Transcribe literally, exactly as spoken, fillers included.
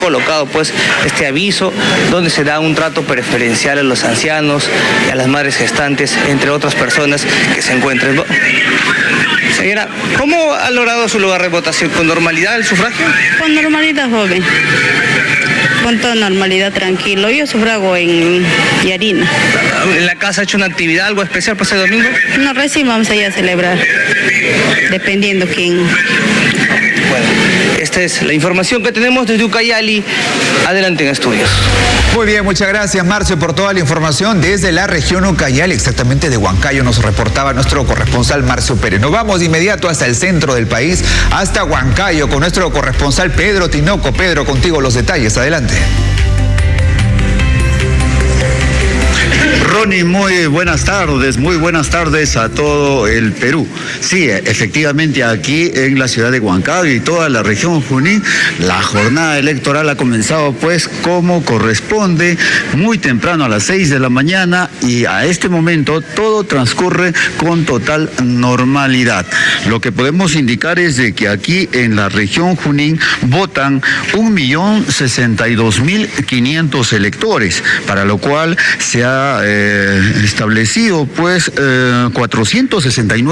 colocado pues este aviso donde se da un trato preferencial a los ancianos y a las madres gestantes, entre otras personas que se encuentren. Señora, ¿cómo ha logrado su lugar de votación? ¿Con normalidad el sufragio? Con normalidad, joven. Con toda normalidad, tranquilo. Yo sufrago en Yarina. ¿En la casa ha hecho una actividad, algo especial para ese domingo? No, recién vamos a ir a celebrar, dependiendo quién. Bueno, esta es la información que tenemos desde Ucayali. Adelante en estudios. Muy bien, muchas gracias, Marcio, por toda la información desde la región Ucayali, exactamente de Huancayo, nos reportaba nuestro corresponsal Marcio Pérez. Nos vamos de inmediato hasta el centro del país, hasta Huancayo, con nuestro corresponsal Pedro Tinoco. Pedro, contigo los detalles, adelante. Ronnie, muy buenas tardes, muy buenas tardes a todo el Perú. Sí, efectivamente aquí en la ciudad de Huancayo y toda la región Junín, la jornada electoral ha comenzado pues como corresponde, muy temprano a las seis de la mañana, y a este momento todo transcurre con total normalidad. Lo que podemos indicar es de que aquí en la región Junín votan un millón sesenta y dos mil quinientos electores, para lo cual se ha eh, establecido pues eh, cuatrocientos sesenta y nueve